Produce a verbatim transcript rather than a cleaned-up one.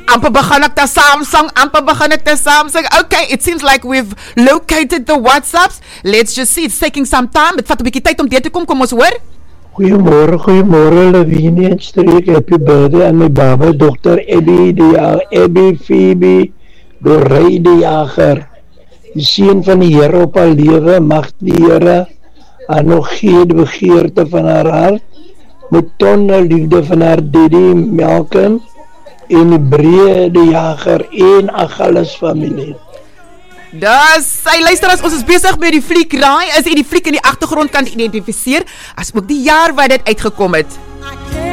amper begin ek te Samsung, amper begin ek te Samsung. Okay, it seems like we've located the WhatsApps. Let's just see, it's taking some time. Het vat 'n bietjie tyd om deur te kom, kom ons hoor. Goeiemôre, goeiemôre Lavinia en streek. Happy birthday aan my baba, dokter Abby die Jager, Abby Phoebe Dorey die Jager. Die seun van die Here op haar lewe, mag die Here haar nog gee die begeerte van haar hart, met tonne liefde van haar daddy Malcolm en die Breë die Jager en Agulhas familie. Dis, sy luister as ons is besig met die fliek raai, is jy die fliek in die agtergrond kan identifiseer, as ook die jaar wat dit uitgekom het.